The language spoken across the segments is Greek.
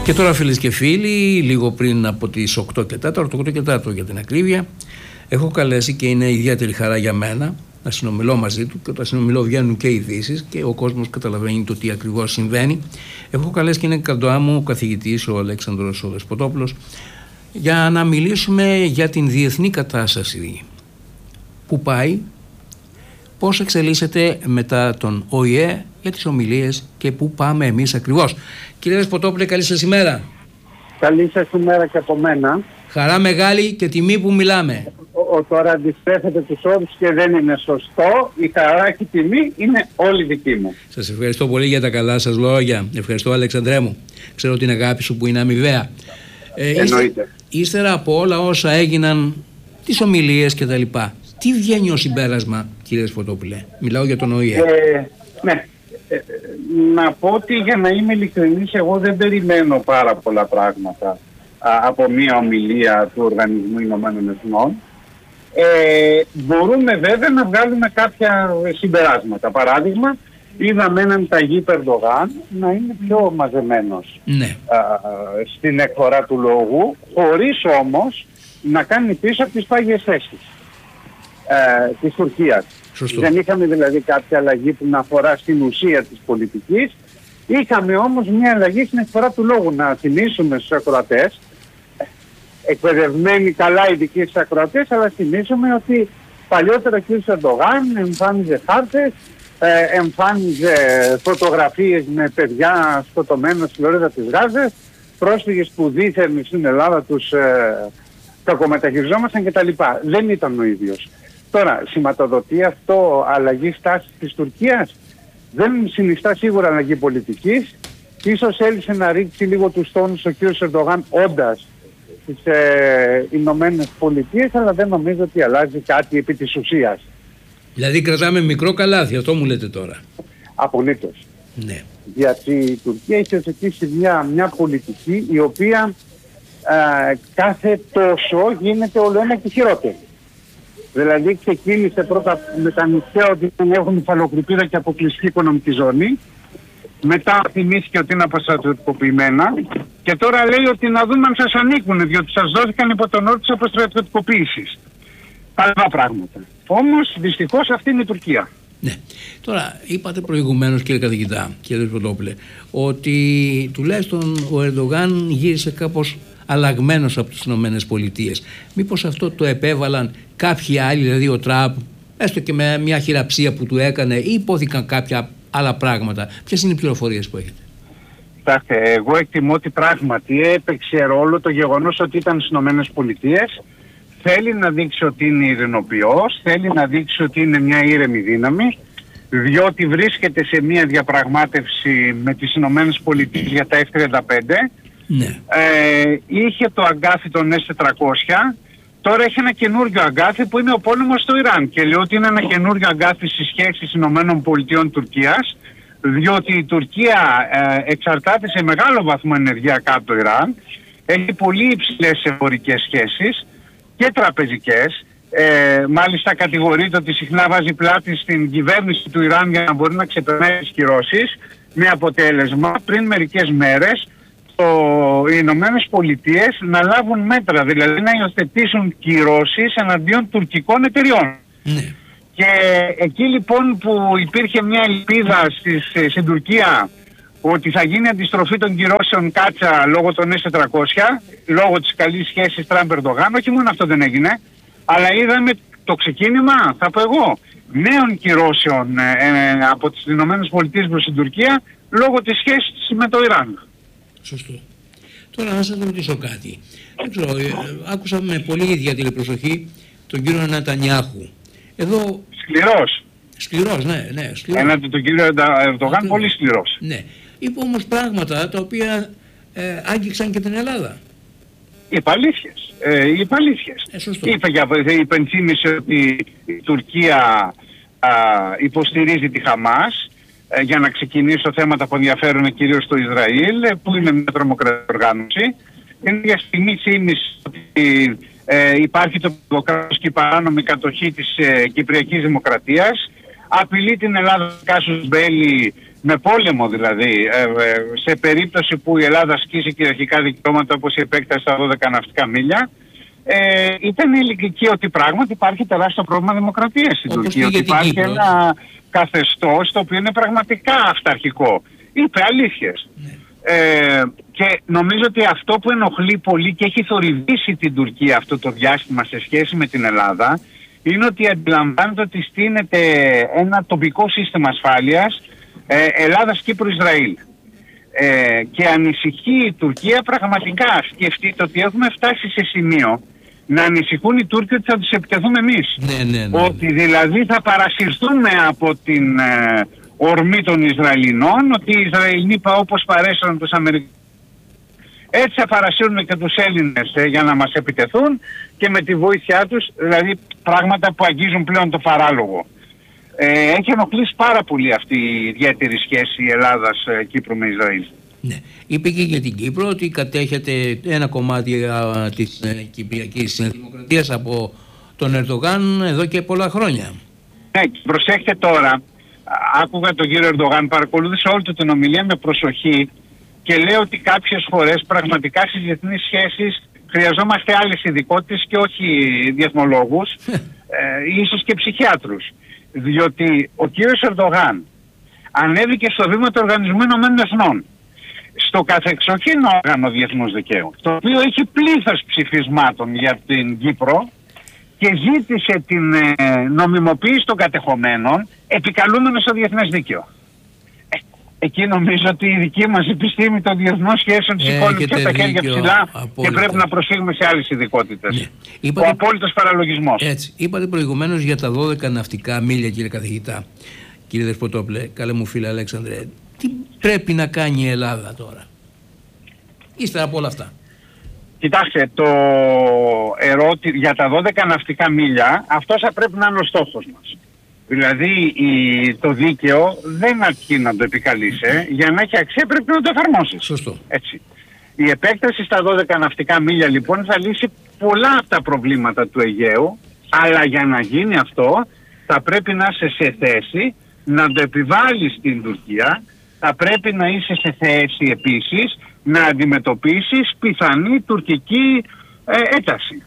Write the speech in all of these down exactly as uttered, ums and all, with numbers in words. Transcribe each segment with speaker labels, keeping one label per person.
Speaker 1: Και τώρα, φίλες και φίλοι, λίγο πριν από τις οκτώ και τέσσερα, οκτώ και τέσσερα για την ακρίβεια, έχω καλέσει και είναι ιδιαίτερη χαρά για μένα να συνομιλώ μαζί του, και όταν συνομιλώ βγαίνουν και ειδήσεις και ο κόσμος καταλαβαίνει το τι ακριβώς συμβαίνει. Έχω καλέσει και είναι κοντά μου ο καθηγητής ο Αλέξανδρος ο Δεσποτόπουλος για να μιλήσουμε για την διεθνή κατάσταση, που πάει, πώς εξελίσσεται μετά τον Ο Η Ε, για τις ομιλίες και πού πάμε εμείς ακριβώς. Κύριε Δεσποτόπουλε, καλή σας ημέρα.
Speaker 2: Καλή σας ημέρα και από μένα.
Speaker 1: Χαρά μεγάλη και τιμή που μιλάμε.
Speaker 2: Ο, ο, τώρα αντιστρέφετε τους όρους και δεν είναι σωστό. Η χαρά και η τιμή είναι όλη δική μου.
Speaker 1: Σας ευχαριστώ πολύ για τα καλά σας λόγια. Ευχαριστώ, Αλεξανδρέ μου. Ξέρω την αγάπη σου που είναι αμοιβαία. Ε,
Speaker 2: Εννοείται.
Speaker 1: Ύστερα από όλα όσα έγιναν, τις ομιλίες και τα λοιπά, τι βγαίνει ως συμπέρασμα, κύριε Δεσποτόπουλε? Μιλάω για τον Ο Η Ε.
Speaker 2: Ε, ναι. Ε, να πω ότι, για να είμαι ειλικρινής, εγώ δεν περιμένω πάρα πολλά πράγματα α, από μια ομιλία του Οργανισμού Ηνωμένων Εθνών. Ε, μπορούμε βέβαια να βγάλουμε κάποια συμπεράσματα. Παράδειγμα, είδαμε έναν Ταγί Ερντογάν να είναι πιο μαζεμένος
Speaker 1: ναι.
Speaker 2: α, στην εκφορά του λόγου, χωρίς όμως να κάνει πίσω από τις πάγιες θέσεις ε, της Τουρκίας.
Speaker 1: Σωστό.
Speaker 2: Δεν είχαμε δηλαδή κάποια αλλαγή που να αφορά στην ουσία της πολιτικής. Είχαμε όμως μια αλλαγή στην εκφορά του λόγου. Να θυμίσουμε στους ακροατές, εκπαιδευμένοι καλά ειδικοί στους ακροατές, αλλά θυμίσουμε ότι παλιότερα ο κ. Ερντογάν εμφάνιζε χάρτες, ε, εμφάνιζε φωτογραφίες με παιδιά σκοτωμένα στη λωρίδα της Γάζας, πρόσφυγες που δήθεν στην Ελλάδα τους ε, κακομεταχειριζόμασταν κτλ. Δεν ήταν ο ίδιος. Τώρα, σηματοδοτεί αυτό αλλαγή στάσης της Τουρκίας? Δεν συνιστά σίγουρα αλλαγή πολιτικής. Ίσως έλυσε να ρίξει λίγο τους τόνους ο κ. Ερντογάν όντας στις ε, Ηνωμένες Πολιτείες, αλλά δεν νομίζω ότι αλλάζει κάτι επί της ουσίας.
Speaker 1: Δηλαδή κρατάμε μικρό καλάθι, αυτό μου λέτε τώρα?
Speaker 2: Απολύτως.
Speaker 1: Ναι.
Speaker 2: Γιατί η Τουρκία έχει υιοθετήσει μια, μια πολιτική η οποία ε, κάθε τόσο γίνεται όλο ένα και χειρότερη. Δηλαδή ξεκίνησε πρώτα με τα νησιά ότι δεν έχουν υφαλοκρηπίδα και αποκλειστική οικονομική ζώνη. Μετά θυμήθηκε ότι είναι αποστρατιωτικοποιημένα. Και τώρα λέει ότι να δούμε αν σας ανήκουν, διότι σας δόθηκαν υπό τον όρο της αποστρατιωτικοποίησης. Καλά πράγματα. Όμως δυστυχώς αυτή είναι η Τουρκία.
Speaker 1: Ναι. Τώρα, είπατε προηγουμένως, κύριε καθηγητά, κύριε Δεσποτόπουλε, ότι τουλάχιστον ο Ερντογάν γύρισε κάπως αλλαγμένος από τις Ηνωμένες Πολιτείες. Μήπως αυτό το επέβαλαν κάποιοι άλλοι, δηλαδή ο Τραμπ, έστω και με μια χειραψία που του έκανε, ή υπόθηκαν κάποια άλλα πράγματα? Ποιες είναι οι πληροφορίες που έχετε?
Speaker 2: Κοιτάξτε, εγώ εκτιμώ ότι πράγματι έπαιξε ρόλο το γεγονός ότι ήταν στις Ηνωμένες Πολιτείες. Θέλει να δείξει ότι είναι ειρηνοποιός, θέλει να δείξει ότι είναι μια ήρεμη δύναμη, διότι βρίσκεται σε μια διαπραγμάτευση με τις Ηνωμένες Πολιτείες για τα εφ τριάντα πέντε.
Speaker 1: Ναι.
Speaker 2: Ε, είχε το αγκάθι των ες τετρακόσια, τώρα έχει ένα καινούριο αγκάθι που είναι ο πόλεμος στο Ιράν, και λέω ότι είναι ένα καινούριο αγκάθι στις σχέσεις Ηνωμένων Πολιτειών Τουρκίας, διότι η Τουρκία ε, εξαρτάται σε μεγάλο βαθμό ενεργειακά από το Ιράν, έχει πολύ υψηλές εμπορικές σχέσεις και τραπεζικές. Ε, μάλιστα κατηγορείται ότι συχνά βάζει πλάτη στην κυβέρνηση του Ιράν για να μπορεί να ξεπερνάει τις κυρώσεις, με αποτέλεσμα πριν μερικές μέρες οι Ηνωμένες Πολιτείες να λάβουν μέτρα, δηλαδή να υιοθετήσουν κυρώσεις εναντίον τουρκικών εταιριών.
Speaker 1: Ναι.
Speaker 2: Και εκεί λοιπόν που υπήρχε μια ελπίδα στις, στην Τουρκία ότι θα γίνει αντιστροφή των κυρώσεων κάτσα λόγω των ες τετρακόσια, λόγω της καλής σχέσης Τραμπ-Ερντογάν, όχι μόνο αυτό δεν έγινε, αλλά είδαμε το ξεκίνημα, θα πω εγώ, νέων κυρώσεων ε, ε, από τις Ηνωμένες Πολιτείες προς την Τουρκία λόγω της σχέσης με το Ιράν.
Speaker 1: Σωστό. Τώρα να σας ρωτήσω κάτι. Δεν ξέρω, ε, άκουσα με πολύ ιδιαίτερη προσοχή τον κύριο Νετανιάχου. Εδώ...
Speaker 2: Σκληρός.
Speaker 1: Σκληρός, ναι, ναι. Σκληρός.
Speaker 2: Έναντι τον κύριο Ερντογάν πολύ σκληρός.
Speaker 1: Ναι. Είπε όμως πράγματα τα οποία ε, άγγιξαν και την Ελλάδα.
Speaker 2: Είπα αλήθειες. Ε, είπα αλήθειες.
Speaker 1: Ε, σωστό.
Speaker 2: Είπε, υπενθύμησε ότι η Τουρκία α, υποστηρίζει τη Χαμάς, ε, για να ξεκινήσω θέματα που ενδιαφέρουν κυρίως το Ισραήλ, ε, που είναι μια τρομοκρατική οργάνωση. Είναι για στιγμή θύμισε ότι ε, υπάρχει το κράτος και η παράνομη κατοχή της ε, Κυπριακής Δημοκρατίας. Απειλεί την Ελλάδα κάσους μπέλη με πόλεμο δηλαδή, ε, ε, σε περίπτωση που η Ελλάδα ασκήσει κυριαρχικά δικαιώματα όπως η επέκταση στα δώδεκα ναυτικά μίλια, ε, ήταν ηλικική ότι πράγματι υπάρχει τεράστιο πρόβλημα δημοκρατίας στην Τουρκία, ότι υπάρχει Κύπρο, ένα καθεστώς το οποίο είναι πραγματικά αυταρχικό. Είπε αλήθειες. Ναι. Ε, και νομίζω ότι αυτό που ενοχλεί πολύ και έχει θορυβήσει την Τουρκία αυτό το διάστημα σε σχέση με την Ελλάδα είναι ότι αντιλαμβάνεται ότι στείνεται ένα τοπικό σύστημα ασφάλειας ε, Ελλάδας-Κύπρου-Ισραήλ. Ε, και ανησυχεί η Τουρκία πραγματικά. Σκεφτείτε ότι έχουμε φτάσει σε σημείο να ανησυχούν οι Τούρκοι ότι θα τους επιτεθούμε εμείς.
Speaker 1: Ναι, ναι, ναι.
Speaker 2: Ότι δηλαδή θα παρασυρθούμε από την ε, ορμή των Ισραηλινών, ότι οι Ισραηλοί όπως παρέσυραν τους Αμερικανούς, έτσι θα παρασύρουν και τους Έλληνες ε, για να μας επιτεθούν και με τη βοήθειά τους, δηλαδή πράγματα που αγγίζουν πλέον το παράλογο. Ε, έχει ενοχλήσει πάρα πολύ αυτή η ιδιαίτερη σχέση Ελλάδας-Κύπρου με Ισραήλ.
Speaker 1: Ναι. Είπε και για την Κύπρο ότι κατέχεται ένα κομμάτι α, της ε, Κυπριακής Δημοκρατίας από τον Ερντογάν εδώ και πολλά χρόνια.
Speaker 2: Ναι, προσέχτε τώρα, άκουγα τον κύριο Ερντογάν, παρακολούθησα όλη του την ομιλία με προσοχή και λέει ότι κάποιες φορές πραγματικά στις διεθνείς σχέσεις χρειαζόμαστε άλλες ειδικότητες και όχι διεθνολόγους, ε, ίσως και ψυχιάτρους. Διότι ο κύριος Ερντογάν ανέβηκε στο βήμα του Οργανισμού Ηνωμένων Εθνών, στο καθεξοχήν όργανο διεθνούς δικαίου, το οποίο έχει πλήθος ψηφισμάτων για την Κύπρο και ζήτησε την ε, νομιμοποίηση των κατεχομένων επικαλούμενος στο διεθνές δίκαιο. Ε, εκεί νομίζω ότι η δική μας επιστήμη των διεθνών σχέσεων σηκώνει πια τα χέρια ψηλά απόλυτα. Και πρέπει να προσφύγουμε σε άλλες ειδικότητες. Ναι. Είπατε, ο απόλυτος παραλογισμός.
Speaker 1: Έτσι. Είπατε προηγουμένως για τα δώδεκα ναυτικά μίλια, κύριε καθηγητά. Κύριε Δεσποτόπουλε, καλέ μου φίλε Αλέξανδρε, τι πρέπει να κάνει η Ελλάδα τώρα, ύστερα από όλα αυτά?
Speaker 2: Κοιτάξτε, το ερώτημα για τα δώδεκα ναυτικά μίλια, αυτός θα πρέπει να είναι ο στόχος μας. Δηλαδή η, το δίκαιο δεν αρκεί να το επικαλείσαι, για να έχει αξία πρέπει να το εφαρμόσεις.
Speaker 1: Σωστό.
Speaker 2: Έτσι. Η επέκταση στα δώδεκα ναυτικά μίλια λοιπόν θα λύσει πολλά από τα προβλήματα του Αιγαίου, αλλά για να γίνει αυτό θα πρέπει να είσαι σε θέση να το επιβάλλεις στην Τουρκία, θα πρέπει να είσαι σε θέση επίσης να αντιμετωπίσεις πιθανή τουρκική ε, ένταση.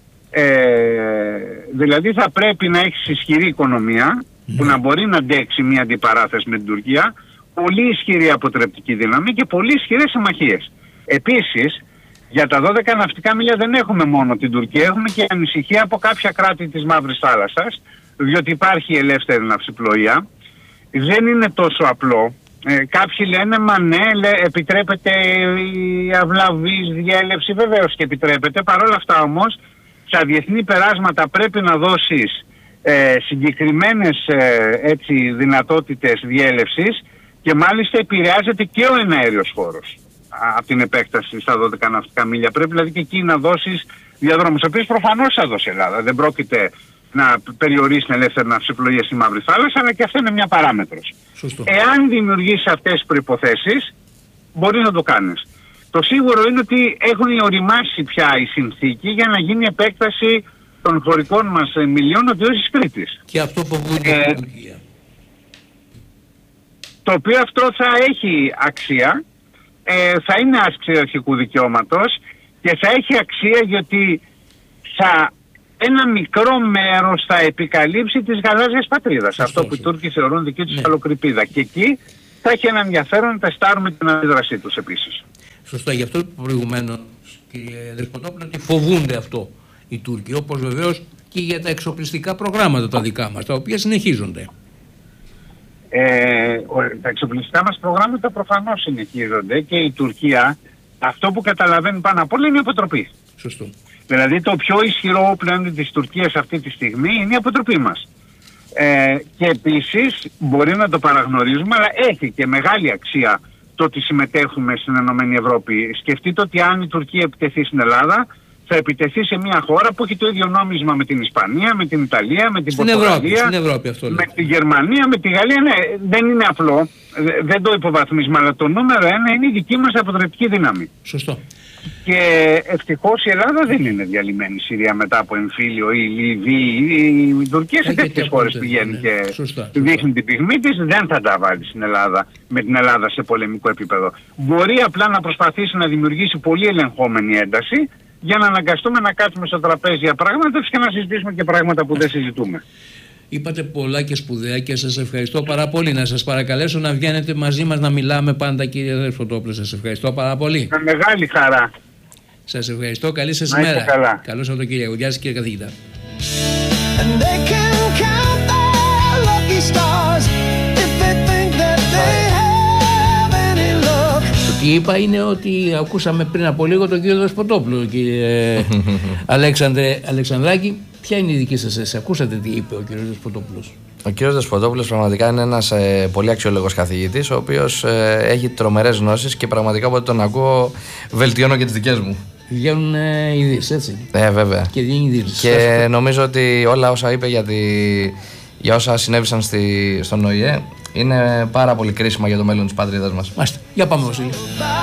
Speaker 2: Ε, δηλαδή θα πρέπει να έχεις ισχυρή οικονομία που να μπορεί να αντέξει μια αντιπαράθεση με την Τουρκία, πολύ ισχυρή αποτρεπτική δύναμη και πολύ ισχυρές συμμαχίες. Επίσης, για τα δώδεκα ναυτικά μίλια δεν έχουμε μόνο την Τουρκία, έχουμε και ανησυχία από κάποια κράτη της Μαύρης Θάλασσας, διότι υπάρχει ελεύθερη ναυσιπλοεία. Δεν είναι τόσο απλό. Ε, κάποιοι λένε, μα ναι, λέ, επιτρέπεται η αυλαβής διέλευση, βεβαίως και επιτρέπεται. Παρ' όλα αυτά όμως, στα διεθνή περάσματα πρέπει να δώσεις ε, συγκεκριμένες ε, έτσι, δυνατότητες διέλευσης και μάλιστα επηρεάζεται και ο εναέριος χώρος από την επέκταση στα δώδεκα ναυτικά μίλια. Πρέπει δηλαδή και εκεί να δώσεις διαδρόμους, ο οποίος προφανώς θα δώσει η Ελλάδα. Δεν πρόκειται να περιορίσει την ελεύθερη ναυσιπλοεία στη Μαύρη Θάλασσα, αλλά και αυτό είναι μια παράμετρος.
Speaker 1: Σωστό.
Speaker 2: Εάν δημιουργήσει αυτές τις προϋποθέσεις, μπορεί να το κάνεις. Το σίγουρο είναι ότι έχουν οριμάσει πια η συνθήκη για να γίνει επέκταση των χωρικών μας μιλίων οδείως της Κρήτης.
Speaker 1: Και αυτό που βγουν ε, στην Τουρκία.
Speaker 2: Το οποίο αυτό θα έχει αξία, ε, θα είναι άσκηση αρχικού δικαιώματος και θα έχει αξία γιατί θα ένα μικρό μέρος θα επικαλύψει της γαλάζιας πατρίδας. Αυτό που οι Τούρκοι θεωρούν δική τους καλοκρηπίδα. Ναι. Και εκεί θα έχει ένα ενδιαφέρον να τεστάρουμε την αντίδρασή τους επίσης.
Speaker 1: Σωστά, γι' αυτό προηγουμένως, κύριε Δεσποτόπουλε, ότι φοβούνται αυτό οι Τούρκοι, όπως βεβαίως και για τα εξοπλιστικά προγράμματα τα δικά μας, τα οποία συνεχίζονται.
Speaker 2: Ε, τα εξοπλιστικά μας προγράμματα προφανώς συνεχίζονται και η Τουρκία αυτό που καταλαβαίνει πάνω απ' όλα είναι η αποτροπή.
Speaker 1: Σωστό.
Speaker 2: Δηλαδή το πιο ισχυρό όπλο της Τουρκίας αυτή τη στιγμή είναι η αποτροπή μας. Ε, και επίσης μπορεί να το παραγνωρίζουμε, αλλά έχει και μεγάλη αξία το ότι συμμετέχουμε στην Ενωμένη Ευρώπη. Σκεφτείτε ότι αν η Τουρκία επιτεθεί στην Ελλάδα, θα επιτεθεί σε μια χώρα που έχει το ίδιο νόμισμα με την Ισπανία, με την Ιταλία, με την
Speaker 1: στην
Speaker 2: Πορτογαλία,
Speaker 1: Ευρώπη, στην Ευρώπη αυτό
Speaker 2: με τη Γερμανία, με τη Γαλλία. Ναι, δεν είναι απλό, δεν το υποβαθμίζουμε, αλλά το νούμερο ένα είναι η δική μας αποτρεπτική δύναμη.
Speaker 1: Σωστό.
Speaker 2: Και ευτυχώς η Ελλάδα δεν είναι διαλυμένη, η Συρία μετά από εμφύλιο ή η Λιβύη. Η Τουρκία σε τέτοιες χώρες πηγαίνει ναι. και σωστά, δείχνει την πυγμή της. Δεν θα τα βάλει στην Ελλάδα, με την Ελλάδα σε πολεμικό επίπεδο. Μπορεί απλά να προσπαθήσει να δημιουργήσει πολύ ελεγχόμενη ένταση για να αναγκαστούμε να κάτσουμε στο τραπέζι για πράγματα και να συζητήσουμε και πράγματα που δεν συζητούμε.
Speaker 1: Είπατε πολλά και σπουδαία και σας ευχαριστώ πάρα πολύ. Να σας παρακαλέσω να βγαίνετε μαζί μας να μιλάμε πάντα, κύριε Δεσποτόπουλε. Σας ευχαριστώ πάρα πολύ.
Speaker 2: Με μεγάλη χαρά.
Speaker 1: Σας ευχαριστώ. Καλή σας
Speaker 2: να
Speaker 1: ημέρα.
Speaker 2: Καλά.
Speaker 1: Καλό Σαββατοκύριακο. Γεια σας, κύριε καθηγητά. Το τι είπα είναι ότι ακούσαμε πριν από λίγο τον κύριο Δεσποτόπουλο, κύριε Αλέξανδρε Αλεξανδράκη. Ποια είναι η δική σας θέση? Ακούσατε τι είπε ο κύριος Δεσποτόπουλος?
Speaker 3: Ο κύριος Δεσποτόπουλος πραγματικά είναι ένας ε, πολύ αξιόλογος καθηγητής, ο οποίος ε, έχει τρομερές γνώσεις και πραγματικά από ό,τι τον ακούω βελτιώνω και τις δικές μου.
Speaker 1: Βγαίνουν ε, ειδήσεις, έτσι.
Speaker 3: Ε, βέβαια.
Speaker 1: Και δίνει ειδήσεις.
Speaker 3: Και νομίζω ότι όλα όσα είπε για, τη, για όσα συνέβησαν στη, στον Ο Η Ε είναι πάρα πολύ κρίσιμα για το μέλλον της πατρίδας μας.
Speaker 1: Μάλιστα. Για πάμε, Βασίλη.